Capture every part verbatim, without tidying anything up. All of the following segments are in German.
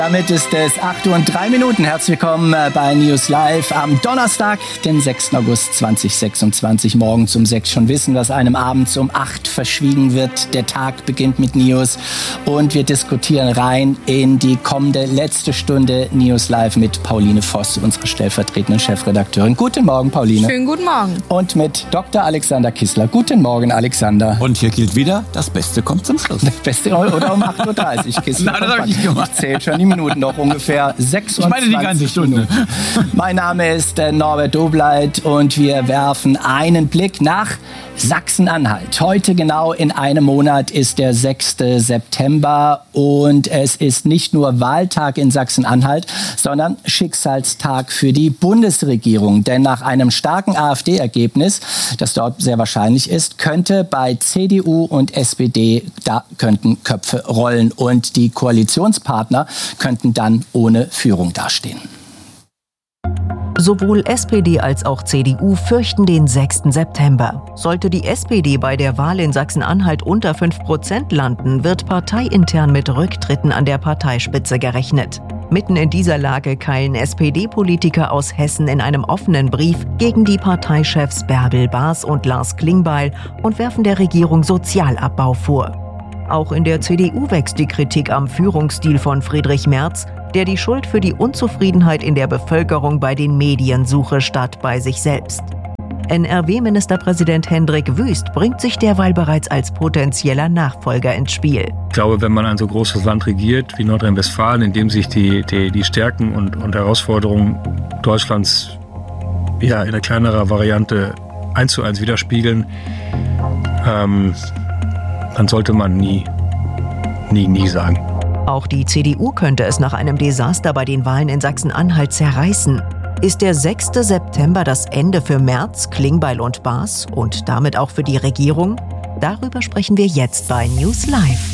Damit ist es acht Uhr und drei Minuten. Herzlich willkommen bei News Live am Donnerstag, den sechsten August zweitausendsechsundzwanzig. Morgens um sechs schon wissen, was einem abends um acht verschwiegen wird. Der Tag beginnt mit News und wir diskutieren rein in die kommende letzte Stunde News Live mit Pauline Voss, unserer stellvertretenden Chefredakteurin. Guten Morgen, Pauline. Schönen guten Morgen. Und mit Doktor Alexander Kissler. Guten Morgen, Alexander. Und hier gilt wieder, das Beste kommt zum Schluss. Das Beste oder um acht Uhr dreißig, Kissler. Nein, das habe ich nicht gemacht. Zählt schon die Minuten, noch ungefähr sechsundzwanzig. Ich meine die ganze Stunde. Minuten. Mein Name ist äh, Norbert Dobleit und wir werfen einen Blick nach Sachsen-Anhalt. Heute genau in einem Monat ist der sechste September und es ist nicht nur Wahltag in Sachsen-Anhalt, sondern Schicksalstag für die Bundesregierung. Denn nach einem starken AfD-Ergebnis, das dort sehr wahrscheinlich ist, könnte bei C D U und S P D, da könnten Köpfe rollen und die Koalitionspartner könnten dann ohne Führung dastehen. Sowohl S P D als auch C D U fürchten den sechsten September. Sollte die S P D bei der Wahl in Sachsen-Anhalt unter fünf Prozent landen, wird parteiintern mit Rücktritten an der Parteispitze gerechnet. Mitten in dieser Lage keilen S P D-Politiker aus Hessen in einem offenen Brief gegen die Parteichefs Bärbel Baas und Lars Klingbeil und werfen der Regierung Sozialabbau vor. Auch in der C D U wächst die Kritik am Führungsstil von Friedrich Merz, der die Schuld für die Unzufriedenheit in der Bevölkerung bei den Medien suche statt bei sich selbst. N R W-Ministerpräsident Hendrik Wüst bringt sich derweil bereits als potenzieller Nachfolger ins Spiel. Ich glaube, wenn man ein so großes Land regiert wie Nordrhein-Westfalen, in dem sich die, die, die Stärken und, und Herausforderungen Deutschlands ja, in einer kleineren Variante eins zu eins widerspiegeln, ähm, dann sollte man nie, nie, nie sagen. Auch die C D U könnte es nach einem Desaster bei den Wahlen in Sachsen-Anhalt zerreißen. Ist der sechste September das Ende für Merz, Klingbeil und Baas und damit auch für die Regierung? Darüber sprechen wir jetzt bei News Live.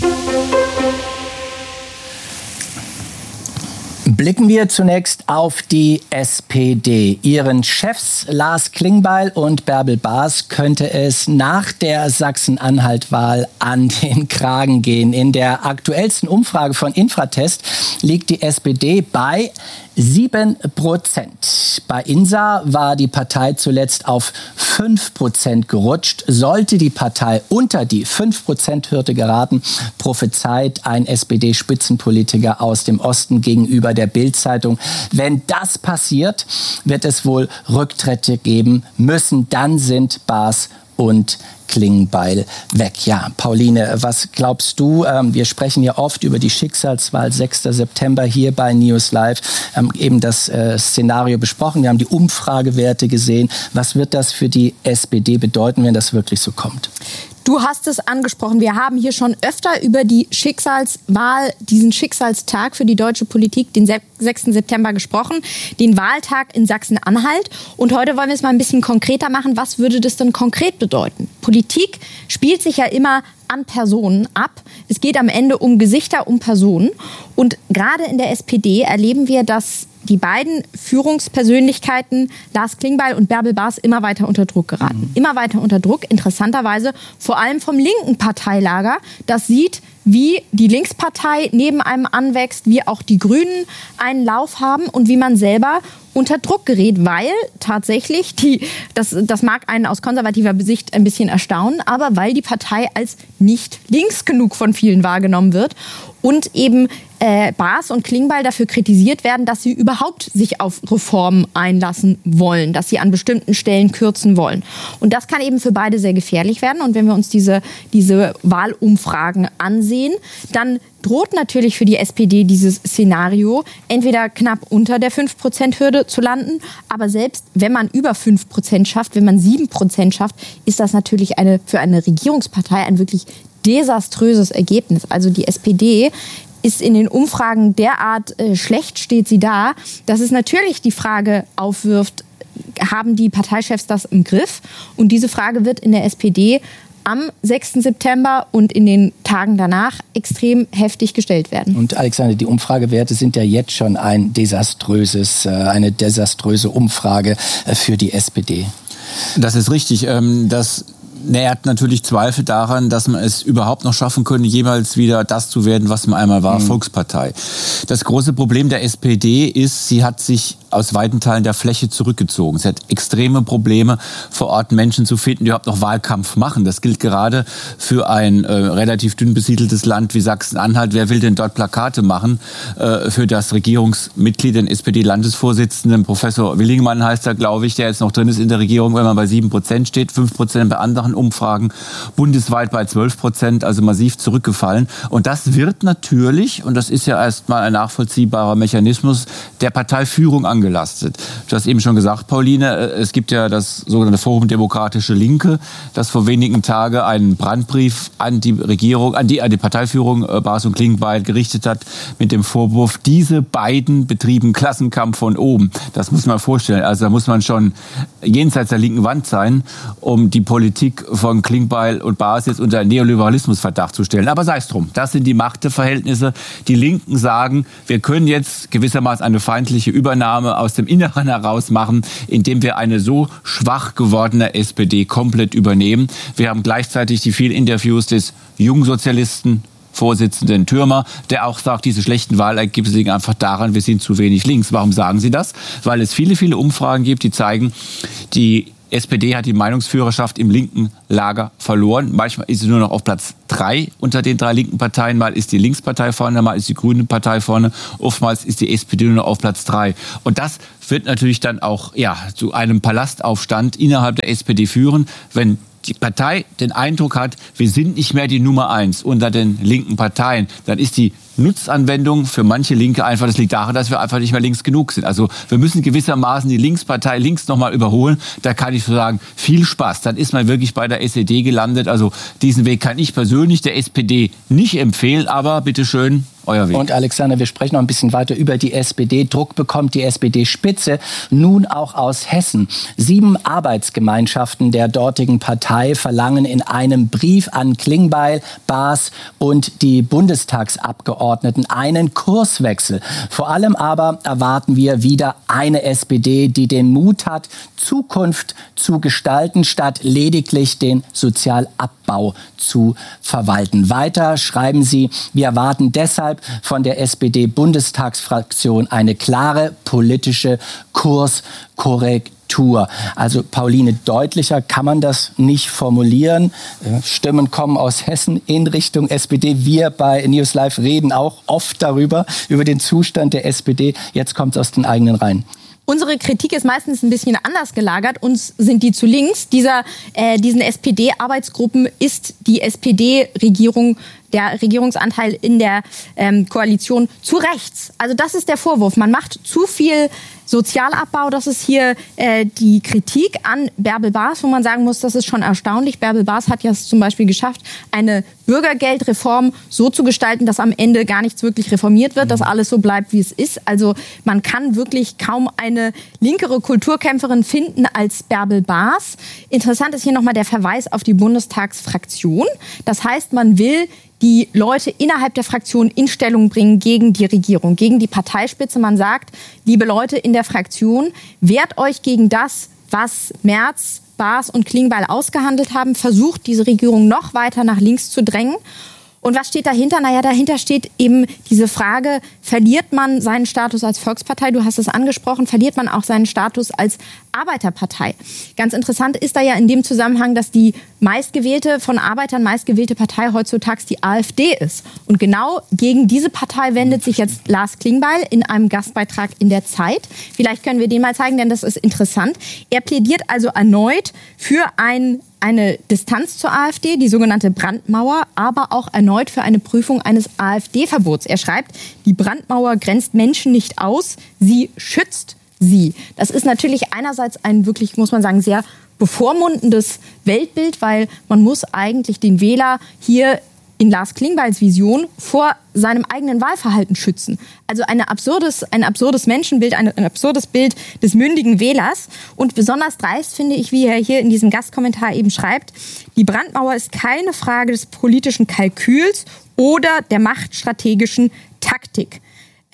Blicken wir zunächst auf die S P D. Ihren Chefs Lars Klingbeil und Bärbel Baas könnte es nach der Sachsen-Anhalt-Wahl an den Kragen gehen. In der aktuellsten Umfrage von Infratest liegt die S P D bei sieben Prozent. Bei INSA war die Partei zuletzt auf fünf Prozent gerutscht. Sollte die Partei unter die fünf Prozent-Hürde geraten, prophezeit ein S P D-Spitzenpolitiker aus dem Osten gegenüber der Bild-Zeitung. Wenn das passiert, wird es wohl Rücktritte geben müssen. Dann sind Baas und Klingbeil weg. Ja, Pauline, was glaubst du? Ähm, wir sprechen ja oft über die Schicksalswahl, sechster September hier bei News Live. Ähm, eben das äh, Szenario besprochen. Wir haben die Umfragewerte gesehen. Was wird das für die S P D bedeuten, wenn das wirklich so kommt? Du hast es angesprochen. Wir haben hier schon öfter über die Schicksalswahl, diesen Schicksalstag für die deutsche Politik, den sechsten September gesprochen, den Wahltag in Sachsen-Anhalt. Und heute wollen wir es mal ein bisschen konkreter machen. Was würde das denn konkret bedeuten? Politik spielt sich ja immer an Personen ab. Es geht am Ende um Gesichter, um Personen. Und gerade in der S P D erleben wir, dass die beiden Führungspersönlichkeiten, Lars Klingbeil und Bärbel Baas, immer weiter unter Druck geraten. Mhm. Immer weiter unter Druck, interessanterweise vor allem vom linken Parteilager. Das sieht, wie die Linkspartei neben einem anwächst, wie auch die Grünen einen Lauf haben und wie man selber unter Druck gerät, weil tatsächlich, die, das, das mag einen aus konservativer Sicht ein bisschen erstaunen, aber weil die Partei als nicht links genug von vielen wahrgenommen wird und eben äh, Baas und Klingbeil dafür kritisiert werden, dass sie überhaupt sich auf Reformen einlassen wollen, dass sie an bestimmten Stellen kürzen wollen. Und das kann eben für beide sehr gefährlich werden. Und wenn wir uns diese, diese Wahlumfragen ansehen, dann droht natürlich für die S P D dieses Szenario, entweder knapp unter der fünf Prozent-Hürde zu landen, aber selbst wenn man über fünf Prozent schafft, wenn man sieben Prozent schafft, ist das natürlich eine, für eine Regierungspartei ein wirklich desaströses Ergebnis. Also die S P D ist in den Umfragen derart äh, schlecht steht sie da, dass es natürlich die Frage aufwirft, haben die Parteichefs das im Griff? Und diese Frage wird in der S P D am sechsten September und in den Tagen danach extrem heftig gestellt werden. Und Alexander, die Umfragewerte sind ja jetzt schon ein desaströses, eine desaströse Umfrage für die S P D. Das ist richtig. Das Er hat natürlich Zweifel daran, dass man es überhaupt noch schaffen könnte, jemals wieder das zu werden, was man einmal war, mhm. Volkspartei. Das große Problem der S P D ist, sie hat sich aus weiten Teilen der Fläche zurückgezogen. Sie hat extreme Probleme, vor Ort Menschen zu finden, die überhaupt noch Wahlkampf machen. Das gilt gerade für ein äh, relativ dünn besiedeltes Land wie Sachsen-Anhalt. Wer will denn dort Plakate machen äh, für das Regierungsmitglied, den S P D-Landesvorsitzenden, Professor Willingmann heißt er, glaube ich, der jetzt noch drin ist in der Regierung, wenn man bei sieben Prozent steht, fünf Prozent bei anderen Umfragen, bundesweit bei zwölf Prozent, also massiv zurückgefallen. Und das wird natürlich, und das ist ja erstmal ein nachvollziehbarer Mechanismus, der Parteiführung angelastet. Du hast eben schon gesagt, Pauline, es gibt ja das sogenannte Forum Demokratische Linke, das vor wenigen Tagen einen Brandbrief an die Regierung, an die, an die Parteiführung Baas und Klingbeil gerichtet hat mit dem Vorwurf, diese beiden betrieben Klassenkampf von oben. Das muss man vorstellen. Also da muss man schon jenseits der linken Wand sein, um die Politik von Klingbeil und Baas jetzt unter Neoliberalismusverdacht zu stellen. Aber sei es drum, das sind die Machtverhältnisse. Die Linken sagen, wir können jetzt gewissermaßen eine feindliche Übernahme aus dem Inneren heraus machen, indem wir eine so schwach gewordene S P D komplett übernehmen. Wir haben gleichzeitig die vielen Interviews des Jungsozialisten Vorsitzenden Thürmer, der auch sagt, diese schlechten Wahlergebnisse liegen einfach daran, wir sind zu wenig links. Warum sagen Sie das? Weil es viele, viele Umfragen gibt, die zeigen, die S P D hat die Meinungsführerschaft im linken Lager verloren. Manchmal ist sie nur noch auf Platz drei unter den drei linken Parteien. Mal ist die Linkspartei vorne, mal ist die Grüne Partei vorne. Oftmals ist die S P D nur noch auf Platz drei. Und das wird natürlich dann auch ja, zu einem Palastaufstand innerhalb der S P D führen, wenn die Partei den Eindruck hat, wir sind nicht mehr die Nummer eins unter den linken Parteien, dann ist die Nutzanwendung für manche Linke einfach, das liegt daran, dass wir einfach nicht mehr links genug sind. Also wir müssen gewissermaßen die Linkspartei links nochmal überholen. Da kann ich so sagen, viel Spaß. Dann ist man wirklich bei der S E D gelandet. Also diesen Weg kann ich persönlich der S P D nicht empfehlen, aber bitteschön, euer Weg. Und Alexander, wir sprechen noch ein bisschen weiter über die S P D. Druck bekommt die S P D-Spitze nun auch aus Hessen. Sieben Arbeitsgemeinschaften der dortigen Partei verlangen in einem Brief an Klingbeil, Baas und die Bundestagsabgeordneten einen Kurswechsel. Vor allem aber erwarten wir wieder eine S P D, die den Mut hat, Zukunft zu gestalten, statt lediglich den Sozialabbau zu verwalten. Weiter schreiben sie, wir erwarten deshalb von der S P D-Bundestagsfraktion eine klare politische Kurskorrektur. Also Pauline, deutlicher kann man das nicht formulieren. Stimmen kommen aus Hessen in Richtung S P D. Wir bei News Live reden auch oft darüber, über den Zustand der S P D. Jetzt kommt es aus den eigenen Reihen. Unsere Kritik ist meistens ein bisschen anders gelagert. Uns sind die zu links. Dieser, äh, diesen S P D-Arbeitsgruppen ist die S P D-Regierung, der Regierungsanteil in der ähm, Koalition zu rechts. Also das ist der Vorwurf. Man macht zu viel Sozialabbau. Das ist hier äh, die Kritik an Bärbel Baas, wo man sagen muss, das ist schon erstaunlich. Bärbel Baas hat ja es zum Beispiel geschafft, eine Bürgergeldreform so zu gestalten, dass am Ende gar nichts wirklich reformiert wird, dass alles so bleibt, wie es ist. Also man kann wirklich kaum eine linkere Kulturkämpferin finden als Bärbel Baas. Interessant ist hier nochmal der Verweis auf die Bundestagsfraktion. Das heißt, man will die Leute innerhalb der Fraktion in Stellung bringen gegen die Regierung, gegen die Parteispitze. Man sagt, liebe Leute in der Fraktion, wehrt euch gegen das, was Merz, Baas und Klingbeil ausgehandelt haben, versucht diese Regierung noch weiter nach links zu drängen. Und was steht dahinter? Naja, dahinter steht eben diese Frage, verliert man seinen Status als Volkspartei? Du hast es angesprochen, verliert man auch seinen Status als Arbeiterpartei? Ganz interessant ist da ja in dem Zusammenhang, dass die meistgewählte, von Arbeitern meistgewählte Partei heutzutage die AfD ist. Und genau gegen diese Partei wendet sich jetzt Lars Klingbeil in einem Gastbeitrag in der Zeit. Vielleicht können wir den mal zeigen, denn das ist interessant. Er plädiert also erneut für ein eine Distanz zur AfD, die sogenannte Brandmauer, aber auch erneut für eine Prüfung eines AfD-Verbots. Er schreibt, die Brandmauer grenzt Menschen nicht aus, sie schützt sie. Das ist natürlich einerseits ein wirklich, muss man sagen, sehr bevormundendes Weltbild, weil man muss eigentlich den Wähler hier in Lars Klingbeils Vision vor seinem eigenen Wahlverhalten schützen. Also eine absurdes, ein absurdes Menschenbild, ein, ein absurdes Bild des mündigen Wählers. Und besonders dreist finde ich, wie er hier in diesem Gastkommentar eben schreibt, die Brandmauer ist keine Frage des politischen Kalküls oder der machtstrategischen Taktik.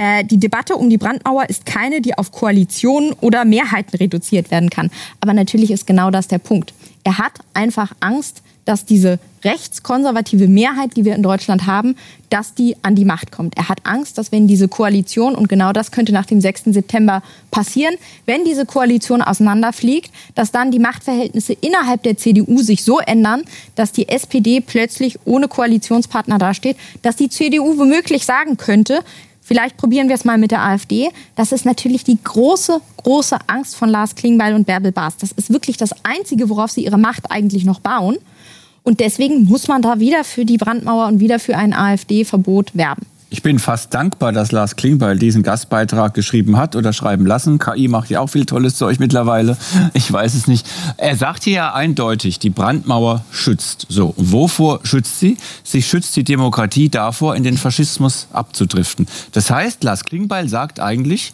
Äh, die Debatte um die Brandmauer ist keine, die auf Koalitionen oder Mehrheiten reduziert werden kann. Aber natürlich ist genau das der Punkt. Er hat einfach Angst, dass diese rechtskonservative Mehrheit, die wir in Deutschland haben, dass die an die Macht kommt. Er hat Angst, dass wenn diese Koalition, und genau das könnte nach dem sechsten September passieren, wenn diese Koalition auseinanderfliegt, dass dann die Machtverhältnisse innerhalb der C D U sich so ändern, dass die S P D plötzlich ohne Koalitionspartner dasteht, dass die C D U womöglich sagen könnte, vielleicht probieren wir es mal mit der AfD. Das ist natürlich die große, große Angst von Lars Klingbeil und Bärbel Baas. Das ist wirklich das Einzige, worauf sie ihre Macht eigentlich noch bauen. Und deswegen muss man da wieder für die Brandmauer und wieder für ein AfD-Verbot werben. Ich bin fast dankbar, dass Lars Klingbeil diesen Gastbeitrag geschrieben hat oder schreiben lassen. K I macht ja auch viel tolles Zeug mittlerweile. Ich weiß es nicht. Er sagt hier ja eindeutig, die Brandmauer schützt. So, und wovor schützt sie? Sie schützt die Demokratie davor, in den Faschismus abzudriften. Das heißt, Lars Klingbeil sagt eigentlich,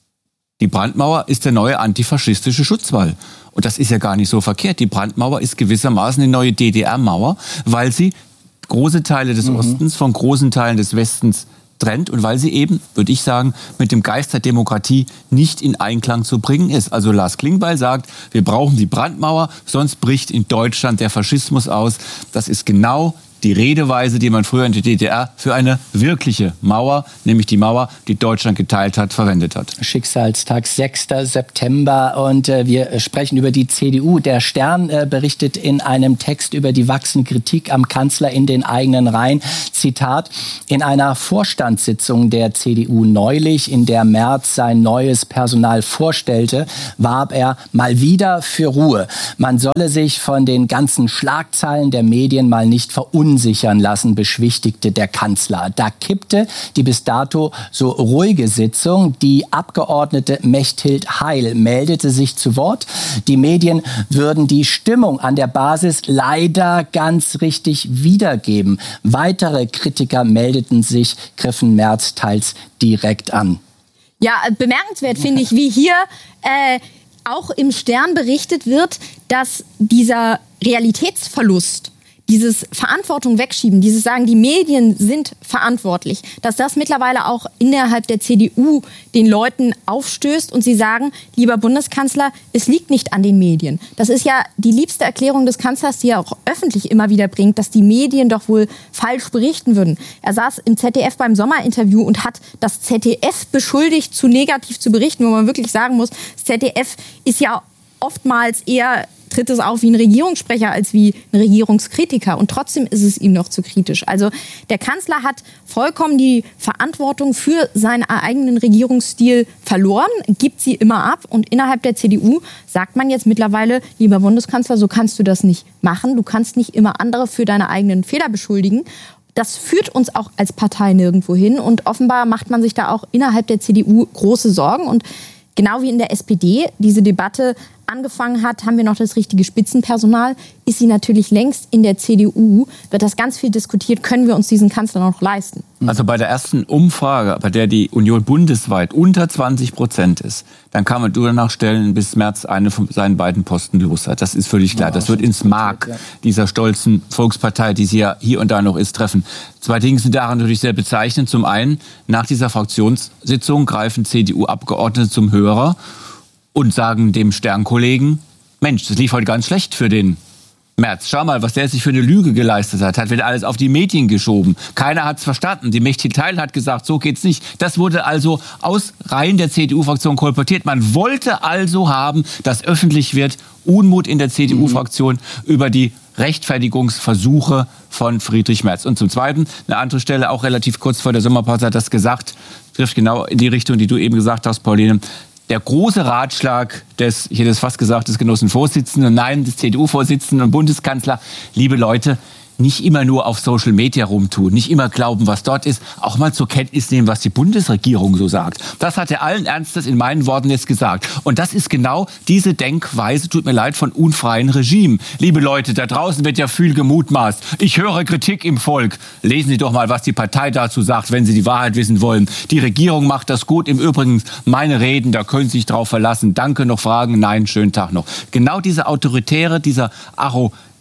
die Brandmauer ist der neue antifaschistische Schutzwall. Und das ist ja gar nicht so verkehrt. Die Brandmauer ist gewissermaßen eine neue D D R-Mauer, weil sie große Teile des mhm. Ostens von großen Teilen des Westens trennt und weil sie eben, würde ich sagen, mit dem Geist der Demokratie nicht in Einklang zu bringen ist. Also Lars Klingbeil sagt, wir brauchen die Brandmauer, sonst bricht in Deutschland der Faschismus aus. Das ist genau die Redeweise, die man früher in der D D R für eine wirkliche Mauer, nämlich die Mauer, die Deutschland geteilt hat, verwendet hat. Schicksalstag, sechster September, und äh, wir sprechen über die C D U. Der Stern äh, berichtet in einem Text über die wachsende Kritik am Kanzler in den eigenen Reihen. Zitat: In einer Vorstandssitzung der C D U neulich, in der Merz sein neues Personal vorstellte, warb er mal wieder für Ruhe. Man solle sich von den ganzen Schlagzeilen der Medien mal nicht verunsichern lassen, beschwichtigte der Kanzler. Da kippte die bis dato so ruhige Sitzung. Die Abgeordnete Mechthild Heil meldete sich zu Wort. Die Medien würden die Stimmung an der Basis leider ganz richtig wiedergeben. Weitere Kritiker meldeten sich, griffen Merz teils direkt an. Ja, bemerkenswert finde ich, wie hier äh, auch im Stern berichtet wird, dass dieser Realitätsverlust, dieses Verantwortung wegschieben, dieses Sagen, die Medien sind verantwortlich, dass das mittlerweile auch innerhalb der C D U den Leuten aufstößt und sie sagen, lieber Bundeskanzler, es liegt nicht an den Medien. Das ist ja die liebste Erklärung des Kanzlers, die er auch öffentlich immer wieder bringt, dass die Medien doch wohl falsch berichten würden. Er saß im Z D F beim Sommerinterview und hat das Z D F beschuldigt, zu negativ zu berichten, wo man wirklich sagen muss, das Z D F ist ja oftmals eher, tritt es auf wie ein Regierungssprecher als wie ein Regierungskritiker. Und trotzdem ist es ihm noch zu kritisch. Also der Kanzler hat vollkommen die Verantwortung für seinen eigenen Regierungsstil verloren, gibt sie immer ab. Und innerhalb der C D U sagt man jetzt mittlerweile, lieber Bundeskanzler, so kannst du das nicht machen. Du kannst nicht immer andere für deine eigenen Fehler beschuldigen. Das führt uns auch als Partei nirgendwo hin. Und offenbar macht man sich da auch innerhalb der C D U große Sorgen. Und genau wie in der S P D diese Debatte angefangen hat, haben wir noch das richtige Spitzenpersonal, ist sie natürlich längst in der C D U, wird das ganz viel diskutiert, können wir uns diesen Kanzler noch leisten? Also bei der ersten Umfrage, bei der die Union bundesweit unter zwanzig Prozent ist, dann kann man danach stellen, bis Merz eine von seinen beiden Posten los hat. Das ist völlig klar. Das wird ins Mark dieser stolzen Volkspartei, die sie ja hier und da noch ist, treffen. Zwei Dinge sind daran natürlich sehr bezeichnend. Zum einen, nach dieser Fraktionssitzung greifen C D U-Abgeordnete zum Hörer und sagen dem Sternkollegen, Mensch, das lief heute ganz schlecht für den Merz. Schau mal, was der sich für eine Lüge geleistet hat. Hat wieder alles auf die Medien geschoben. Keiner hat's verstanden. Die Mechthild Heil hat gesagt, so geht's nicht. Das wurde also aus Reihen der C D U-Fraktion kolportiert. Man wollte also haben, dass öffentlich wird, Unmut in der C D U-Fraktion mhm. über die Rechtfertigungsversuche von Friedrich Merz. Und zum Zweiten, eine andere Stelle, auch relativ kurz vor der Sommerpause, hat das gesagt, trifft genau in die Richtung, die du eben gesagt hast, Pauline. Der große Ratschlag des, ich hätte es fast gesagt, des Genossenvorsitzenden, nein, des C D U-Vorsitzenden und Bundeskanzler, liebe Leute, nicht immer nur auf Social Media rumtun, nicht immer glauben, was dort ist, auch mal zur Kenntnis nehmen, was die Bundesregierung so sagt. Das hat er allen Ernstes in meinen Worten jetzt gesagt. Und das ist genau diese Denkweise, tut mir leid, von unfreien Regimen. Liebe Leute, da draußen wird ja viel gemutmaßt. Ich höre Kritik im Volk. Lesen Sie doch mal, was die Partei dazu sagt, wenn Sie die Wahrheit wissen wollen. Die Regierung macht das gut. Im Übrigen, meine Reden, da können Sie sich drauf verlassen. Danke, noch Fragen? Nein, schönen Tag noch. Genau diese autoritäre, dieser Arroganz,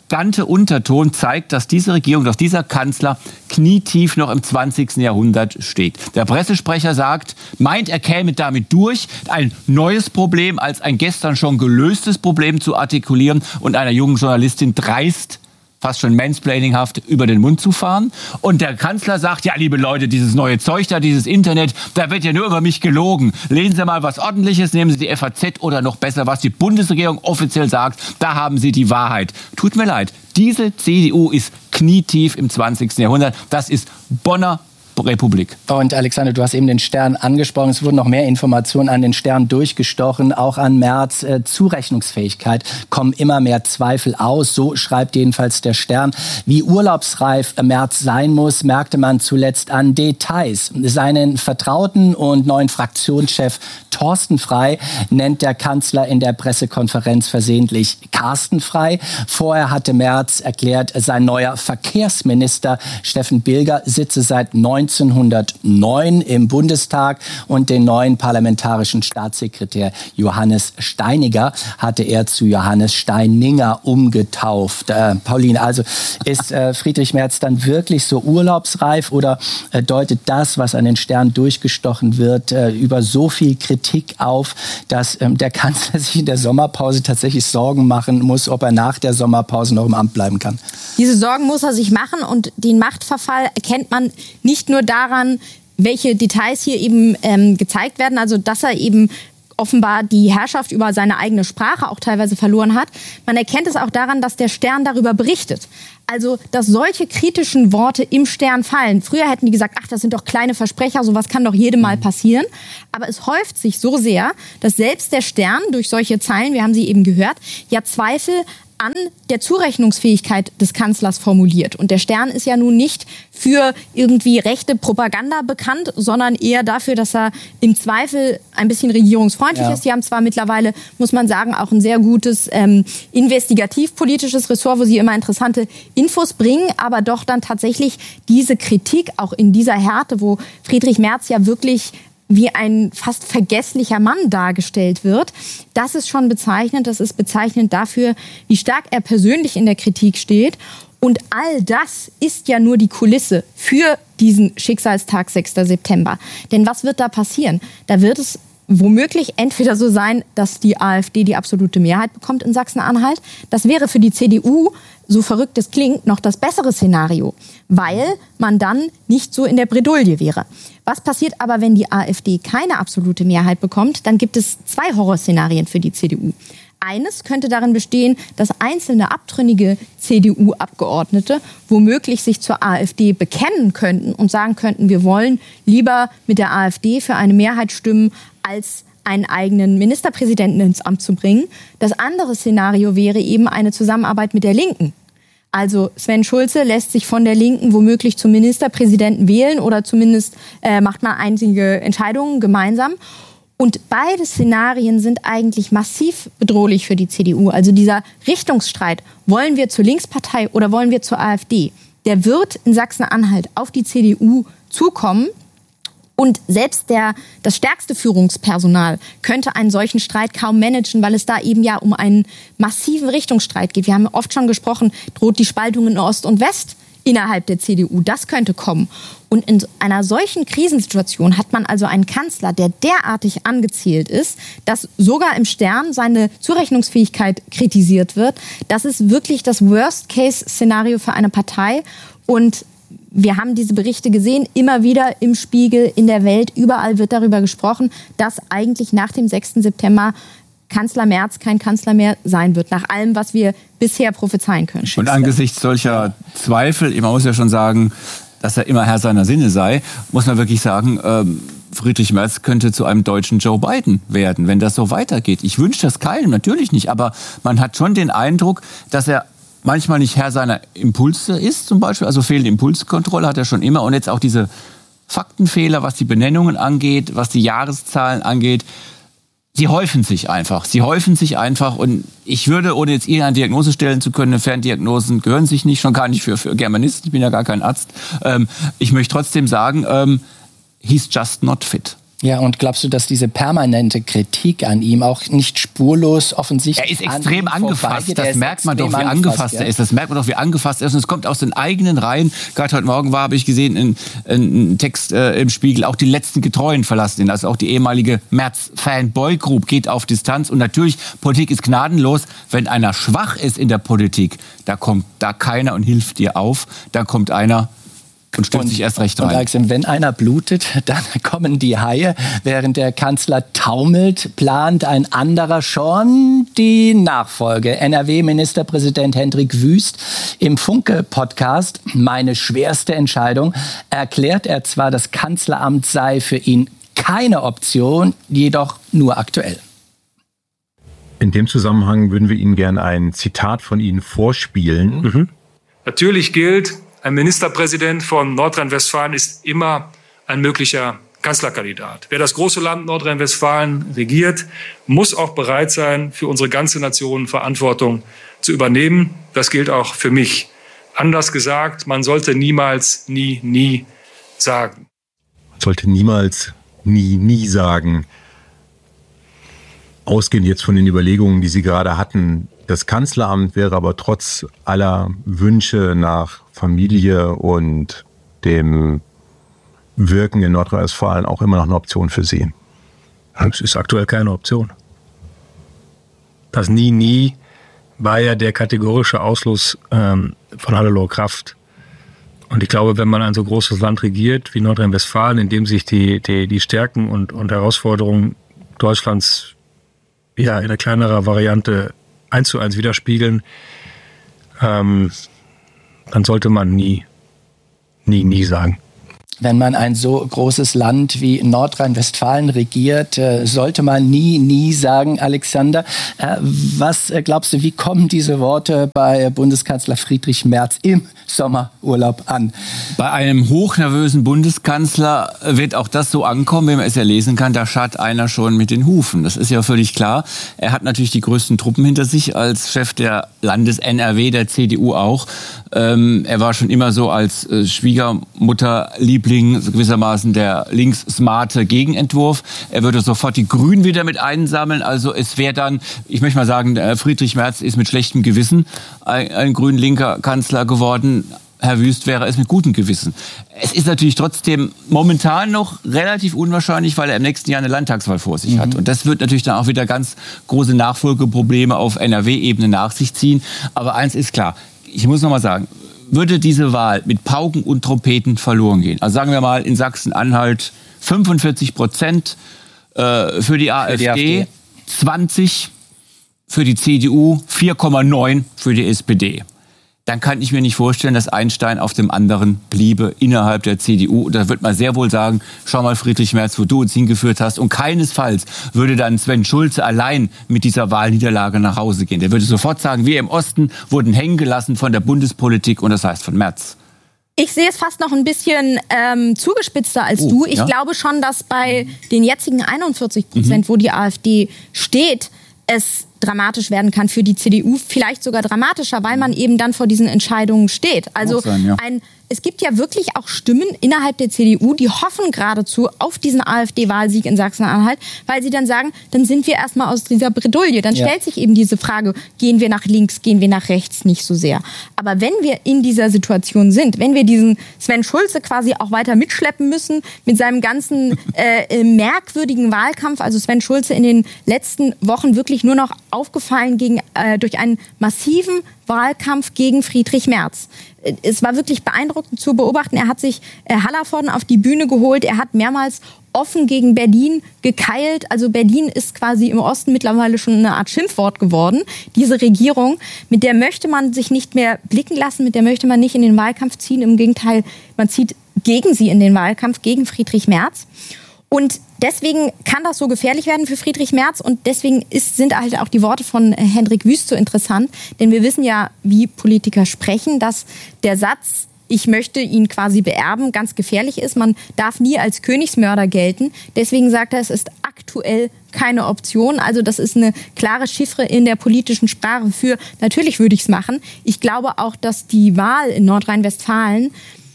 arrogante Unterton zeigt, dass diese Regierung, dass dieser Kanzler knietief noch im zwanzigsten Jahrhundert steht. Der Pressesprecher sagt, meint, er käme damit durch, ein neues Problem als ein gestern schon gelöstes Problem zu artikulieren und einer jungen Journalistin dreist, fast schon mansplaininghaft, über den Mund zu fahren. Und der Kanzler sagt, ja, liebe Leute, dieses neue Zeug da, dieses Internet, da wird ja nur über mich gelogen. Lesen Sie mal was Ordentliches, nehmen Sie die F A Z oder noch besser, was die Bundesregierung offiziell sagt, da haben Sie die Wahrheit. Tut mir leid, diese C D U ist knietief im zwanzigsten Jahrhundert. Das ist Bonner Republik. Und Alexander, du hast eben den Stern angesprochen. Es wurden noch mehr Informationen an den Stern durchgestochen, auch an Merz. Äh, Zurechnungsfähigkeit kommen immer mehr Zweifel aus. So schreibt jedenfalls der Stern. Wie urlaubsreif Merz sein muss, merkte man zuletzt an Details. Seinen Vertrauten und neuen Fraktionschef Thorsten Frey nennt der Kanzler in der Pressekonferenz versehentlich Carsten Frey. Vorher hatte Merz erklärt, sein neuer Verkehrsminister Steffen Bilger sitze seit neunzehnhundertneun im Bundestag und den neuen parlamentarischen Staatssekretär Johannes Steiniger hatte er zu Johannes Steininger umgetauft. Äh, Pauline, also ist äh, Friedrich Merz dann wirklich so urlaubsreif oder äh, deutet das, was an den Stern durchgestochen wird, äh, über so viel Kritik auf, dass ähm, der Kanzler sich in der Sommerpause tatsächlich Sorgen machen muss, ob er nach der Sommerpause noch im Amt bleiben kann? Diese Sorgen muss er sich machen und den Machtverfall erkennt man nicht nur daran, welche Details hier eben ähm, gezeigt werden, also dass er eben offenbar die Herrschaft über seine eigene Sprache auch teilweise verloren hat. Man erkennt es auch daran, dass der Stern darüber berichtet. Also, dass solche kritischen Worte im Stern fallen. Früher hätten die gesagt, ach, das sind doch kleine Versprecher, sowas kann doch jedem mal passieren. Aber es häuft sich so sehr, dass selbst der Stern durch solche Zeilen, wir haben sie eben gehört, ja Zweifel an der Zurechnungsfähigkeit des Kanzlers formuliert. Und der Stern ist ja nun nicht für irgendwie rechte Propaganda bekannt, sondern eher dafür, dass er im Zweifel ein bisschen regierungsfreundlich ja. ist. Die haben zwar mittlerweile, muss man sagen, auch ein sehr gutes ähm, investigativ-politisches Ressort, wo sie immer interessante Infos bringen, aber doch dann tatsächlich diese Kritik auch in dieser Härte, wo Friedrich Merz ja wirklich wie ein fast vergesslicher Mann dargestellt wird. Das ist schon bezeichnend. Das ist bezeichnend dafür, wie stark er persönlich in der Kritik steht. Und all das ist ja nur die Kulisse für diesen Schicksalstag sechster September. Denn was wird da passieren? Da wird es womöglich entweder so sein, dass die AfD die absolute Mehrheit bekommt in Sachsen-Anhalt. Das wäre für die C D U, so verrückt es klingt, noch das bessere Szenario, weil man dann nicht so in der Bredouille wäre. Was passiert aber, wenn die AfD keine absolute Mehrheit bekommt? Dann gibt es zwei Horrorszenarien für die C D U. Eines könnte darin bestehen, dass einzelne abtrünnige C D U-Abgeordnete womöglich sich zur AfD bekennen könnten und sagen könnten, wir wollen lieber mit der AfD für eine Mehrheit stimmen, als einen eigenen Ministerpräsidenten ins Amt zu bringen. Das andere Szenario wäre eben eine Zusammenarbeit mit der Linken. Also Sven Schulze lässt sich von der Linken womöglich zum Ministerpräsidenten wählen oder zumindest äh, macht man einige Entscheidungen gemeinsam. Und beide Szenarien sind eigentlich massiv bedrohlich für die C D U. Also dieser Richtungsstreit, wollen wir zur Linkspartei oder wollen wir zur AfD, der wird in Sachsen-Anhalt auf die C D U zukommen. Und selbst der, das stärkste Führungspersonal könnte einen solchen Streit kaum managen, weil es da eben ja um einen massiven Richtungsstreit geht. Wir haben oft schon gesprochen, droht die Spaltung in Ost und West innerhalb der C D U. Das könnte kommen. Und in einer solchen Krisensituation hat man also einen Kanzler, der derartig angezählt ist, dass sogar im Stern seine Zurechnungsfähigkeit kritisiert wird. Das ist wirklich das Worst-Case-Szenario für eine Partei. Und wir haben diese Berichte gesehen, immer wieder im Spiegel, in der Welt, überall wird darüber gesprochen, dass eigentlich nach dem sechsten September Kanzler Merz kein Kanzler mehr sein wird, nach allem, was wir bisher prophezeien können. Und angesichts solcher Zweifel, man muss ja schon sagen, dass er immer Herr seiner Sinne sei, muss man wirklich sagen, ähm, Friedrich Merz könnte zu einem deutschen Joe Biden werden, wenn das so weitergeht. Ich wünsche das keinem, natürlich nicht, aber man hat schon den Eindruck, dass er manchmal nicht Herr seiner Impulse ist, zum Beispiel. Also fehlende Impulskontrolle hat er schon immer. Und jetzt auch diese Faktenfehler, was die Benennungen angeht, was die Jahreszahlen angeht, sie häufen sich einfach. Sie häufen sich einfach. Und ich würde, ohne jetzt Ihnen eine Diagnose stellen zu können, Ferndiagnosen gehören sich nicht, schon gar nicht für, für Germanisten. Ich bin ja gar kein Arzt. Ähm, ich möchte trotzdem sagen, ähm, he's just not fit. Ja, und glaubst du, dass diese permanente Kritik an ihm auch nicht spurlos offensichtlich ist? Er ist extrem angefasst, das merkt man doch, wie angefasst er ist. Das merkt man doch, wie angefasst er ist. Und es kommt aus den eigenen Reihen. Gerade heute Morgen war, habe ich gesehen, ein, ein Text äh, im Spiegel, auch die letzten Getreuen verlassen ihn. Also auch die ehemalige Merz-Fan-Boy-Group geht auf Distanz. Und natürlich, Politik ist gnadenlos. Wenn einer schwach ist in der Politik, da kommt da keiner und hilft dir auf. Da kommt einer und stürzt sich erst recht rein. Und Alexander, wenn einer blutet, dann kommen die Haie. Während der Kanzler taumelt, plant ein anderer schon die Nachfolge. N R W-Ministerpräsident Hendrik Wüst im Funke-Podcast Meine schwerste Entscheidung erklärt er zwar, das Kanzleramt sei für ihn keine Option, jedoch nur aktuell. In dem Zusammenhang würden wir Ihnen gerne ein Zitat von Ihnen vorspielen. Mhm. Natürlich gilt, ein Ministerpräsident von Nordrhein-Westfalen ist immer ein möglicher Kanzlerkandidat. Wer das große Land Nordrhein-Westfalen regiert, muss auch bereit sein, für unsere ganze Nation Verantwortung zu übernehmen. Das gilt auch für mich. Anders gesagt, man sollte niemals, nie, nie sagen. Man sollte niemals, nie, nie sagen. Ausgehend jetzt von den Überlegungen, die Sie gerade hatten, das Kanzleramt wäre aber trotz aller Wünsche nach Familie und dem Wirken in Nordrhein-Westfalen auch immer noch eine Option für Sie. Es ist aktuell keine Option. Das Nie, Nie war ja der kategorische Ausschluss ähm, von Hannelore Kraft. Und ich glaube, wenn man ein so großes Land regiert wie Nordrhein-Westfalen, in dem sich die, die, die Stärken und, und Herausforderungen Deutschlands ja, in einer kleinerer Variante eins zu eins widerspiegeln, ähm, dann sollte man nie, nie, nie sagen. Wenn man ein so großes Land wie Nordrhein-Westfalen regiert, sollte man nie, nie sagen, Alexander. Was glaubst du, wie kommen diese Worte bei Bundeskanzler Friedrich Merz im Sommerurlaub an? Bei einem hochnervösen Bundeskanzler wird auch das so ankommen, wie man es ja lesen kann, da scharrt einer schon mit den Hufen. Das ist ja völlig klar. Er hat natürlich die größten Truppen hinter sich als Chef der Landes-N R W, der C D U auch. Ähm, er war schon immer so als äh, Schwiegermutterliebling, so gewissermaßen der links-smarte Gegenentwurf. Er würde sofort die Grünen wieder mit einsammeln. Also es wäre dann, ich möchte mal sagen, äh, Friedrich Merz ist mit schlechtem Gewissen ein, ein grün-linker Kanzler geworden. Herr Wüst wäre es mit gutem Gewissen. Es ist natürlich trotzdem momentan noch relativ unwahrscheinlich, weil er im nächsten Jahr eine Landtagswahl vor sich mhm. hat. Und das wird natürlich dann auch wieder ganz große Nachfolgeprobleme auf N R W-Ebene nach sich ziehen. Aber eins ist klar, ich muss noch mal sagen, würde diese Wahl mit Pauken und Trompeten verloren gehen, also sagen wir mal in Sachsen-Anhalt fünfundvierzig Prozent äh, für die AfD, für die AfD, zwanzig für die C D U, vier Komma neun für die S P D. Dann kann ich mir nicht vorstellen, dass ein Stein auf dem anderen bliebe innerhalb der C D U. Und da wird man sehr wohl sagen, schau mal Friedrich Merz, wo du uns hingeführt hast. Und keinesfalls würde dann Sven Schulze allein mit dieser Wahlniederlage nach Hause gehen. Der würde sofort sagen, wir im Osten wurden hängen gelassen von der Bundespolitik und das heißt von Merz. Ich sehe es fast noch ein bisschen ähm, zugespitzter als oh, du. Ich ja? glaube schon, dass bei den jetzigen einundvierzig Prozent, mhm. wo die AfD steht, es dramatisch werden kann für die C D U, vielleicht sogar dramatischer, weil man eben dann vor diesen Entscheidungen steht. Also sein, ja. ein, es gibt ja wirklich auch Stimmen innerhalb der C D U, die hoffen geradezu auf diesen AfD-Wahlsieg in Sachsen-Anhalt, weil sie dann sagen, dann sind wir erstmal aus dieser Bredouille. Dann ja. stellt sich eben diese Frage, gehen wir nach links, gehen wir nach rechts, nicht so sehr. Aber wenn wir in dieser Situation sind, wenn wir diesen Sven Schulze quasi auch weiter mitschleppen müssen mit seinem ganzen äh, merkwürdigen Wahlkampf, also Sven Schulze in den letzten Wochen wirklich nur noch aufgefallen gegen, äh, durch einen massiven Wahlkampf gegen Friedrich Merz. Es war wirklich beeindruckend zu beobachten. Er hat sich äh, Hallervorden auf die Bühne geholt. Er hat mehrmals offen gegen Berlin gekeilt. Also Berlin ist quasi im Osten mittlerweile schon eine Art Schimpfwort geworden. Diese Regierung, mit der möchte man sich nicht mehr blicken lassen, mit der möchte man nicht in den Wahlkampf ziehen. Im Gegenteil, man zieht gegen sie in den Wahlkampf, gegen Friedrich Merz. Und deswegen kann das so gefährlich werden für Friedrich Merz und deswegen ist, sind halt auch die Worte von Hendrik Wüst so interessant. Denn wir wissen ja, wie Politiker sprechen, dass der Satz, ich möchte ihn quasi beerben, ganz gefährlich ist. Man darf nie als Königsmörder gelten. Deswegen sagt er, es ist aktuell keine Option. Also das ist eine klare Chiffre in der politischen Sprache für, natürlich würde ich es machen. Ich glaube auch, dass die Wahl in Nordrhein-Westfalen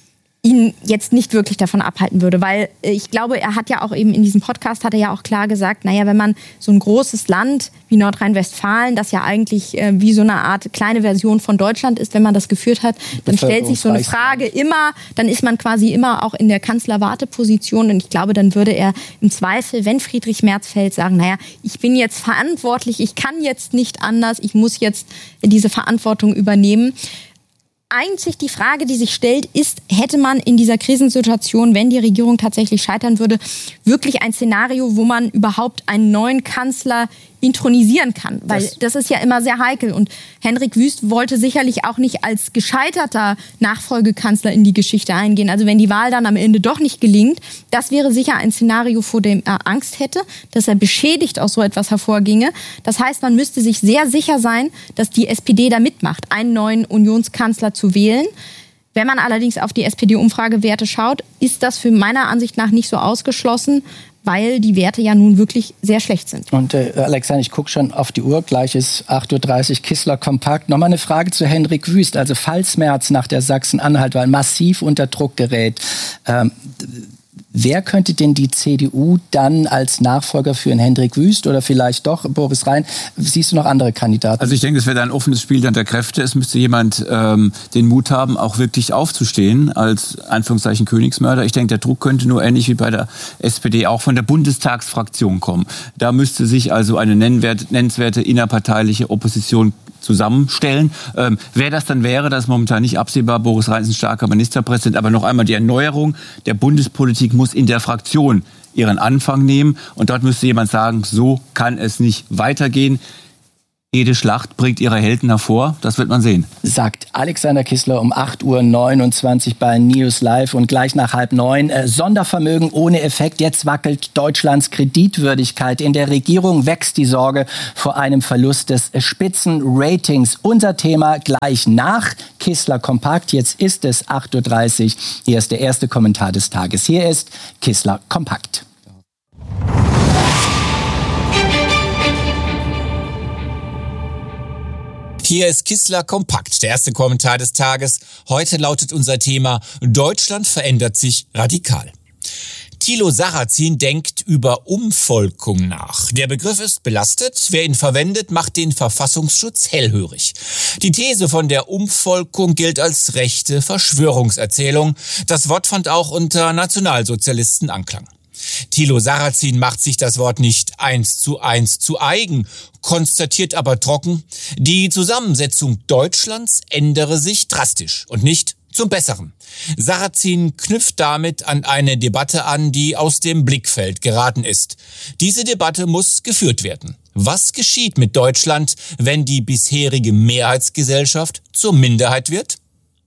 ihn jetzt nicht wirklich davon abhalten würde, weil ich glaube, er hat ja auch eben in diesem Podcast, hat er ja auch klar gesagt, naja, wenn man so ein großes Land wie Nordrhein-Westfalen, das ja eigentlich äh, wie so eine Art kleine Version von Deutschland ist, wenn man das geführt hat, dann stellt sich so eine Frage immer, dann ist man quasi immer auch in der Kanzlerwarteposition und ich glaube, dann würde er im Zweifel, wenn Friedrich Merz fällt, sagen, naja, ich bin jetzt verantwortlich, ich kann jetzt nicht anders, ich muss jetzt diese Verantwortung übernehmen. Einzig die Frage, die sich stellt, ist, hätte man in dieser Krisensituation, wenn die Regierung tatsächlich scheitern würde, wirklich ein Szenario, wo man überhaupt einen neuen Kanzler intronisieren kann? Weil das, das ist ja immer sehr heikel. Und Hendrik Wüst wollte sicherlich auch nicht als gescheiterter Nachfolgekanzler in die Geschichte eingehen. Also wenn die Wahl dann am Ende doch nicht gelingt, das wäre sicher ein Szenario, vor dem er Angst hätte, dass er beschädigt aus so etwas hervorginge. Das heißt, man müsste sich sehr sicher sein, dass die S P D da mitmacht, einen neuen Unionskanzler zu wählen. Wenn man allerdings auf die S P D-Umfragewerte schaut, ist das für meiner Ansicht nach nicht so ausgeschlossen, weil die Werte ja nun wirklich sehr schlecht sind. Und äh, Alexander, ich gucke schon auf die Uhr, gleich ist acht Uhr dreißig, Kissler kompakt. Nochmal eine Frage zu Hendrik Wüst. Also falls Merz nach der Sachsen-Anhalt-Wahl massiv unter Druck gerät, ähm, wer könnte denn die C D U dann als Nachfolger für einen Hendrik Wüst oder vielleicht doch Boris Rhein? Siehst du noch andere Kandidaten? Also ich denke, es wäre ein offenes Spiel dann der Kräfte. Es müsste jemand ähm, den Mut haben, auch wirklich aufzustehen als Anführungszeichen Königsmörder. Ich denke, der Druck könnte nur ähnlich wie bei der S P D auch von der Bundestagsfraktion kommen. Da müsste sich also eine nennwert, nennenswerte innerparteiliche Opposition zusammenstellen. Ähm, wer das dann wäre, das ist momentan nicht absehbar. Boris Rhein ist ein starker Ministerpräsident. Aber noch einmal, die Erneuerung der Bundespolitik muss in der Fraktion ihren Anfang nehmen. Und dort müsste jemand sagen, so kann es nicht weitergehen. Jede Schlacht bringt ihre Helden hervor. Das wird man sehen. Sagt Alexander Kissler um acht Uhr neunundzwanzig bei News Live und gleich nach halb neun. Äh, Sondervermögen ohne Effekt. Jetzt wackelt Deutschlands Kreditwürdigkeit. In der Regierung wächst die Sorge vor einem Verlust des Spitzenratings. Unser Thema gleich nach Kissler kompakt. Jetzt ist es acht Uhr dreißig. Hier ist der erste Kommentar des Tages. Hier ist Kissler kompakt. Hier ist Kissler kompakt, der erste Kommentar des Tages. Heute lautet unser Thema: Deutschland verändert sich radikal. Thilo Sarrazin denkt über Umvolkung nach. Der Begriff ist belastet. Wer ihn verwendet, macht den Verfassungsschutz hellhörig. Die These von der Umvolkung gilt als rechte Verschwörungserzählung. Das Wort fand auch unter Nationalsozialisten Anklang. Thilo Sarrazin macht sich das Wort nicht eins zu eins zu eigen, konstatiert aber trocken, die Zusammensetzung Deutschlands ändere sich drastisch und nicht zum Besseren. Sarrazin knüpft damit an eine Debatte an, die aus dem Blickfeld geraten ist. Diese Debatte muss geführt werden. Was geschieht mit Deutschland, wenn die bisherige Mehrheitsgesellschaft zur Minderheit wird?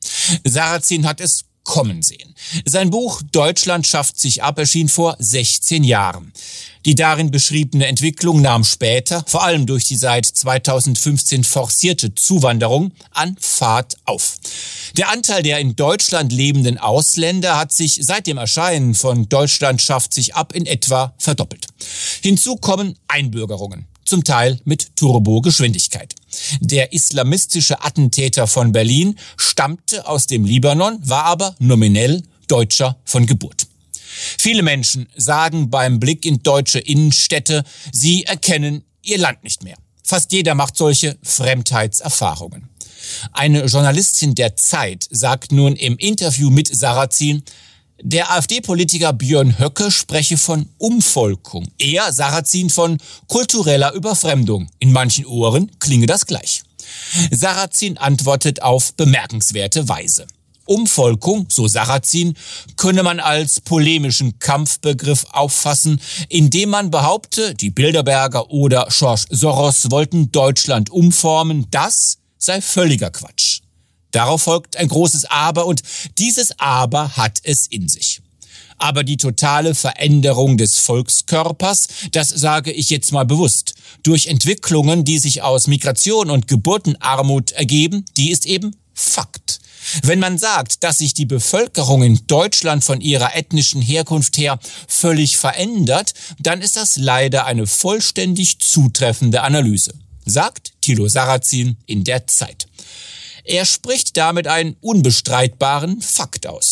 Sarrazin hat es kommen sehen. Sein Buch Deutschland schafft sich ab erschien vor sechzehn Jahren. Die darin beschriebene Entwicklung nahm später, vor allem durch die seit zweitausendfünfzehn forcierte Zuwanderung, an Fahrt auf. Der Anteil der in Deutschland lebenden Ausländer hat sich seit dem Erscheinen von Deutschland schafft sich ab in etwa verdoppelt. Hinzu kommen Einbürgerungen, zum Teil mit Turbogeschwindigkeit. Der islamistische Attentäter von Berlin stammte aus dem Libanon, war aber nominell Deutscher von Geburt. Viele Menschen sagen beim Blick in deutsche Innenstädte, sie erkennen ihr Land nicht mehr. Fast jeder macht solche Fremdheitserfahrungen. Eine Journalistin der Zeit sagt nun im Interview mit Sarrazin, der AfD-Politiker Björn Höcke spreche von Umvolkung. Er, Sarrazin, von kultureller Überfremdung. In manchen Ohren klinge das gleich. Sarrazin antwortet auf bemerkenswerte Weise. Umvolkung, so Sarrazin, könne man als polemischen Kampfbegriff auffassen, indem man behaupte, die Bilderberger oder George Soros wollten Deutschland umformen. Das sei völliger Quatsch. Darauf folgt ein großes Aber und dieses Aber hat es in sich. Aber die totale Veränderung des Volkskörpers, das sage ich jetzt mal bewusst, durch Entwicklungen, die sich aus Migration und Geburtenarmut ergeben, die ist eben Fakt. Wenn man sagt, dass sich die Bevölkerung in Deutschland von ihrer ethnischen Herkunft her völlig verändert, dann ist das leider eine vollständig zutreffende Analyse, sagt Thilo Sarrazin in der Zeit. Er spricht damit einen unbestreitbaren Fakt aus.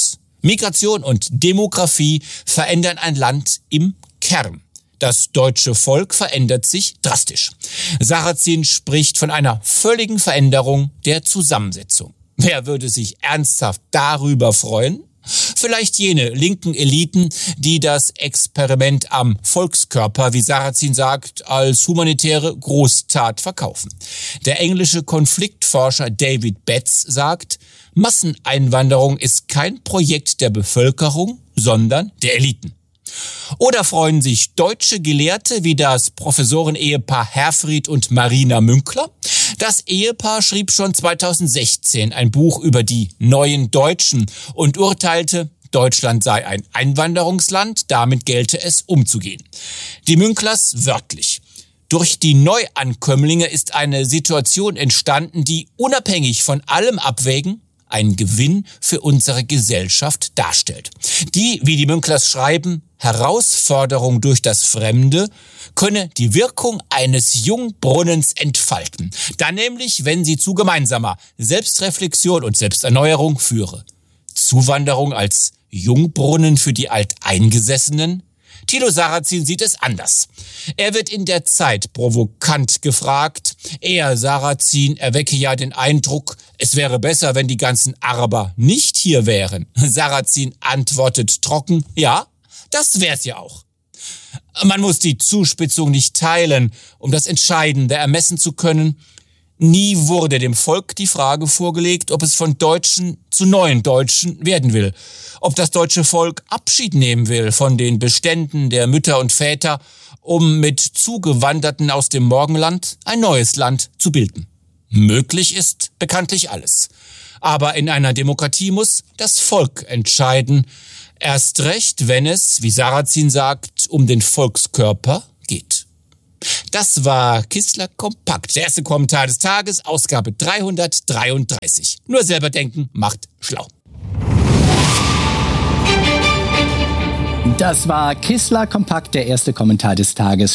Migration und Demografie verändern ein Land im Kern. Das deutsche Volk verändert sich drastisch. Sarrazin spricht von einer völligen Veränderung der Zusammensetzung. Wer würde sich ernsthaft darüber freuen? Vielleicht jene linken Eliten, die das Experiment am Volkskörper, wie Sarrazin sagt, als humanitäre Großtat verkaufen. Der englische Konfliktforscher David Betts sagt, Masseneinwanderung ist kein Projekt der Bevölkerung, sondern der Eliten. Oder freuen sich deutsche Gelehrte wie das Professoren-Ehepaar Herfried und Marina Münkler? Das Ehepaar schrieb schon zweitausendsechzehn ein Buch über die neuen Deutschen und urteilte, Deutschland sei ein Einwanderungsland, damit gelte es umzugehen. Die Münklers wörtlich. Durch die Neuankömmlinge ist eine Situation entstanden, die unabhängig von allem Abwägen einen Gewinn für unsere Gesellschaft darstellt. Die, wie die Münklers schreiben, Herausforderung durch das Fremde könne die Wirkung eines Jungbrunnens entfalten. Dann nämlich, wenn sie zu gemeinsamer Selbstreflexion und Selbsterneuerung führe. Zuwanderung als Jungbrunnen für die Alteingesessenen? Thilo Sarrazin sieht es anders. Er wird in der Zeit provokant gefragt. Er, Sarrazin, erwecke ja den Eindruck, es wäre besser, wenn die ganzen Araber nicht hier wären. Sarrazin antwortet trocken, ja, das wär's ja auch. Man muss die Zuspitzung nicht teilen, um das Entscheidende ermessen zu können. Nie wurde dem Volk die Frage vorgelegt, ob es von Deutschen zu neuen Deutschen werden will. Ob das deutsche Volk Abschied nehmen will von den Beständen der Mütter und Väter, um mit Zugewanderten aus dem Morgenland ein neues Land zu bilden. Möglich ist bekanntlich alles. Aber in einer Demokratie muss das Volk entscheiden. Erst recht, wenn es, wie Sarrazin sagt, um den Volkskörper geht. Das war Kistler Kompakt, der erste Kommentar des Tages, Ausgabe dreihundertdreiunddreißig. Nur selber denken macht schlau. Das war Kistler Kompakt, der erste Kommentar des Tages.